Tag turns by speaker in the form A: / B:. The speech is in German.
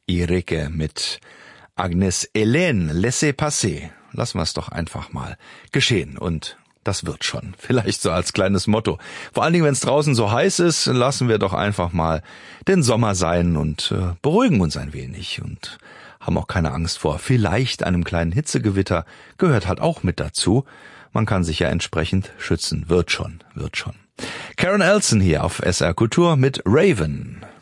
A: Ireke mit Agnes Hélène, laissez-passer. Lassen wir es doch einfach mal geschehen und das wird schon. Vielleicht so als kleines Motto. Vor allen Dingen, wenn es draußen so heiß ist, lassen wir doch einfach mal den Sommer sein und beruhigen uns ein wenig und haben auch keine Angst vor vielleicht einem kleinen Hitzegewitter. Gehört halt auch mit dazu. Man kann sich ja entsprechend schützen. Wird schon. Karen Elson hier auf SR Kultur mit Raven.